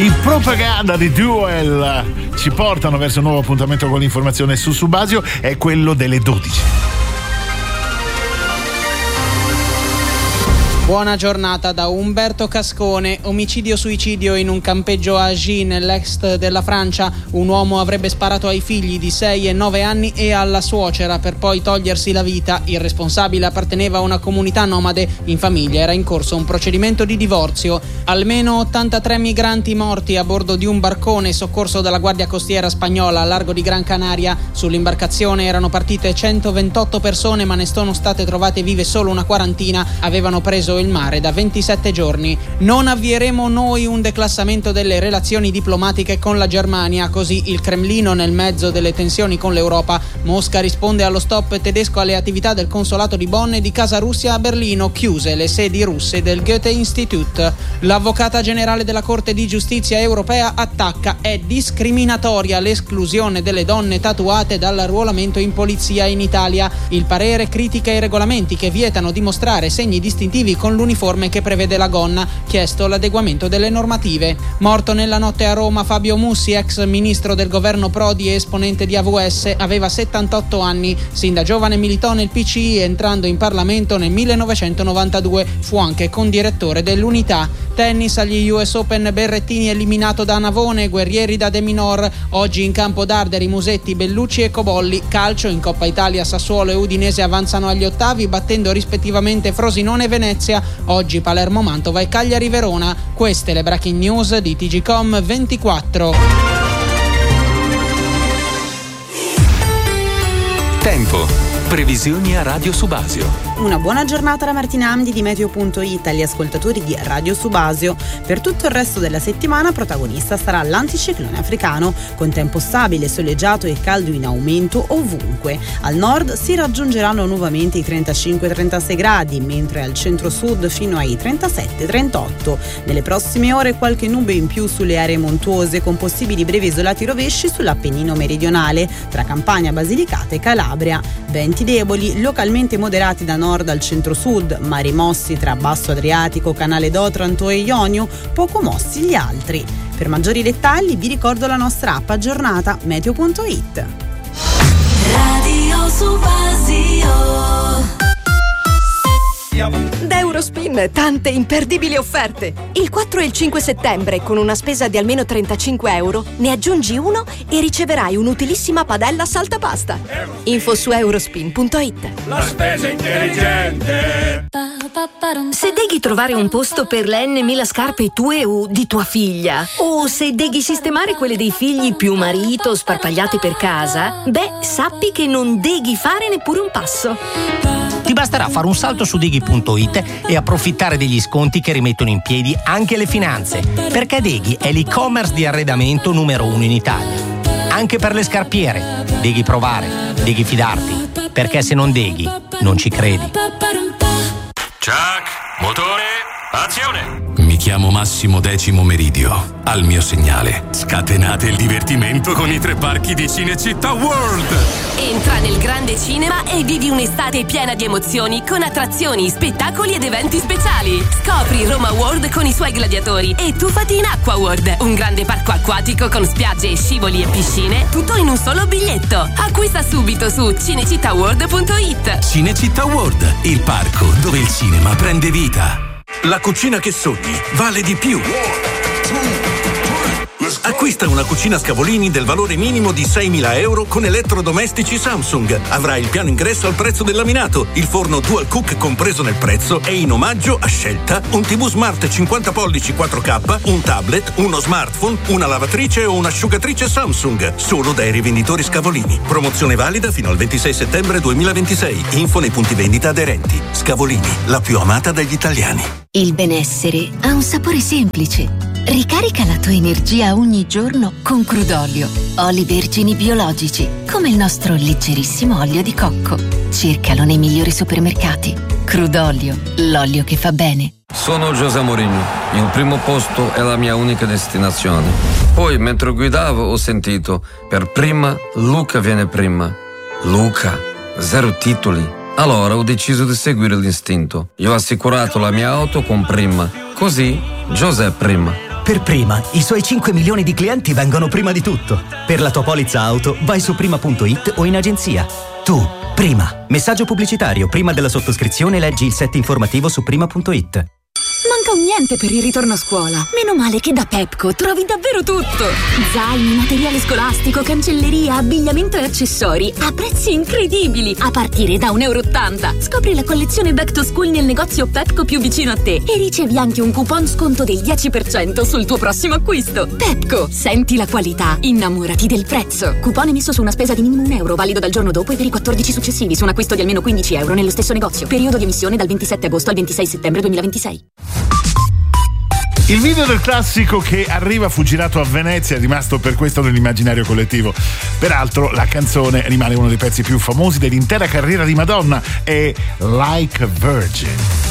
I Propaganda di Duel ci portano verso un nuovo appuntamento con l'informazione su Subasio, è quello delle 12. Buona giornata da Umberto Cascone. Omicidio-suicidio in un campeggio a Agen, nell'est della Francia. Un uomo avrebbe sparato ai figli di 6 e 9 anni e alla suocera per poi togliersi la vita. Il responsabile apparteneva a una comunità nomade. In famiglia era in corso un procedimento di divorzio. Almeno 83 migranti morti a bordo di un barcone soccorso dalla Guardia Costiera spagnola a largo di Gran Canaria. Sull'imbarcazione erano partite 128 persone, ma ne sono state trovate vive solo una quarantina. Avevano preso il mare da 27 giorni. Non avvieremo noi un declassamento delle relazioni diplomatiche con la Germania, così il Cremlino nel mezzo delle tensioni con l'Europa. Mosca risponde allo stop tedesco alle attività del consolato di Bonn e di Casa Russia a Berlino, chiuse le sedi russe del Goethe-Institut. L'avvocata generale della Corte di Giustizia europea attacca: è discriminatoria l'esclusione delle donne tatuate dall'arruolamento in polizia in Italia. Il parere critica i regolamenti che vietano di mostrare segni distintivi con l'uniforme che prevede la gonna, chiesto l'adeguamento delle normative. Morto nella notte a Roma Fabio Mussi, ex ministro del governo Prodi e esponente di AVS, aveva 78 anni. Sin da giovane militò nel PCI, entrando in Parlamento nel 1992, fu anche condirettore dell'Unità. Tennis agli US Open, Berrettini eliminato da Navone, Guerrieri da De Minor. Oggi in campo Darderi, Musetti, Bellucci e Cobolli. Calcio, in Coppa Italia Sassuolo e Udinese avanzano agli ottavi battendo rispettivamente Frosinone e Venezia. Oggi Palermo, Mantova e Cagliari Verona. Queste le breaking news di TGcom 24. Tempo. Previsioni a Radio Subasio. Una buona giornata da Martina Amdi di Meteo.it agli ascoltatori di Radio Subasio. Per tutto il resto della settimana protagonista sarà l'anticiclone africano, con tempo stabile, soleggiato e caldo in aumento ovunque. Al nord si raggiungeranno nuovamente i 35-36 gradi, mentre al centro-sud fino ai 37-38. Nelle prossime ore qualche nube in più sulle aree montuose, con possibili brevi isolati rovesci sull'Appennino meridionale, tra Campania, Basilicata e Calabria. Venti deboli, localmente moderati da nord al centro-sud, ma rimossi tra Basso Adriatico, Canale d'Otranto e Ionio, poco mossi gli altri. Per maggiori dettagli vi ricordo la nostra app aggiornata Meteo.it. Radio Subasio. Da Eurospin tante imperdibili offerte. Il 4 e il 5 settembre con una spesa di almeno 35 euro ne aggiungi uno e riceverai un'utilissima padella saltapasta. Info su eurospin.it. La spesa intelligente. Se devi trovare un posto per le N.000 scarpe tue o di tua figlia, o se devi sistemare quelle dei figli più marito sparpagliate per casa, beh, sappi che non devi fare neppure un passo. Ti basterà fare un salto su Deghi.it e approfittare degli sconti che rimettono in piedi anche le finanze, perché Deghi è l'e-commerce di arredamento numero 1 in Italia. Anche per le scarpiere, devi provare, devi fidarti, perché se non Deghi, non ci credi. Chuck, motore, azione! Mi chiamo Massimo Decimo Meridio. Al mio segnale, scatenate il divertimento con i 3 parchi di Cinecittà World. Entra nel grande cinema e vivi un'estate piena di emozioni con attrazioni, spettacoli ed eventi speciali. Scopri Roma World con i suoi gladiatori e tuffati in Aqua World, un grande parco acquatico con spiagge, scivoli e piscine, tutto in un solo biglietto. Acquista subito su cinecittàworld.it. Cinecittà World, il parco dove il cinema prende vita. La cucina che sogni vale di più. Acquista una cucina Scavolini del valore minimo di 6.000 euro con elettrodomestici Samsung. Avrai il piano ingresso al prezzo del laminato, il forno Dual Cook compreso nel prezzo e in omaggio a scelta un TV Smart 50 pollici 4K, un tablet, uno smartphone, una lavatrice o un'asciugatrice Samsung. Solo dai rivenditori Scavolini. Promozione valida fino al 26 settembre 2026. Info nei punti vendita aderenti. Scavolini, la più amata dagli italiani. Il benessere ha un sapore semplice. Ricarica la tua energia ogni giorno con Crudolio. Oli vergini biologici, come il nostro leggerissimo olio di cocco. Cercalo nei migliori supermercati. Crudolio, l'olio che fa bene. Sono José Mourinho. Il primo posto è la mia unica destinazione. Poi, mentre guidavo, ho sentito: per prima, Luca viene prima. Luca, 0 titoli. Allora ho deciso di seguire l'istinto. Io ho assicurato la mia auto con Prima. Così, José prima. Per Prima, i suoi 5 milioni di clienti vengono prima di tutto. Per la tua polizza auto, vai su prima.it o in agenzia. Tu, Prima. Messaggio pubblicitario. Prima della sottoscrizione leggi il set informativo su prima.it. Manca un niente per il ritorno a scuola. Meno male che da Pepco trovi davvero tutto. Zaini, materiale scolastico, cancelleria, abbigliamento e accessori a prezzi incredibili, a partire da €1,80. Scopri la collezione Back to School nel negozio Pepco più vicino a te e ricevi anche un coupon sconto del 10% sul tuo prossimo acquisto. Pepco, senti la qualità, innamorati del prezzo. Coupon emesso su una spesa di minimo €1, valido dal giorno dopo e per i 14 successivi su un acquisto di almeno €15 nello stesso negozio. Periodo di emissione dal 27 agosto al 26 settembre 2026. Il video del classico che arriva fu girato a Venezia, è rimasto per questo nell'immaginario collettivo. Peraltro la canzone rimane uno dei pezzi più famosi dell'intera carriera di Madonna, è Like a Virgin.